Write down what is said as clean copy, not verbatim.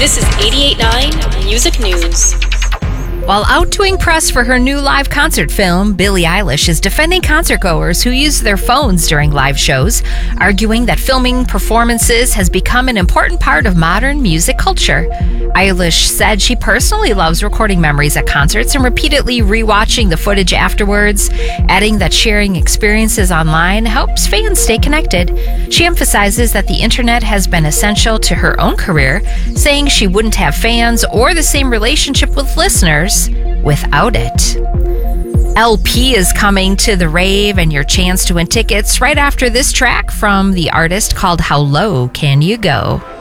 This is 88.9 Music News. While out doing press for her new live concert film, Billie Eilish is defending concertgoers who use their phones during live shows, arguing that filming performances has become an important part of modern music culture. Eilish said she personally loves recording memories at concerts and repeatedly rewatching the footage afterwards, adding that sharing experiences online helps fans stay connected. She emphasizes that the internet has been essential to her own career, saying she wouldn't have fans or the same relationship with listeners without it. LP is coming to the rave, and your chance to win tickets right after this track from the artist called How Low Can You Go?